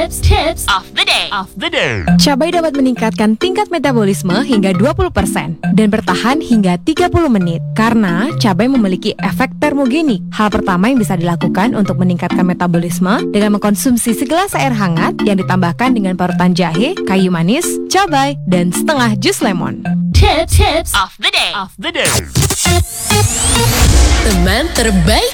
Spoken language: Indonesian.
Tips of the day. Cabai dapat meningkatkan tingkat metabolisme hingga 20% dan bertahan hingga 30 menit karena cabai memiliki efek termogenik. Hal pertama yang bisa dilakukan untuk meningkatkan metabolisme dengan mengkonsumsi segelas air hangat yang ditambahkan dengan parutan jahe, kayu manis, cabai, dan setengah jus lemon. Tips of the day. Teman terbaik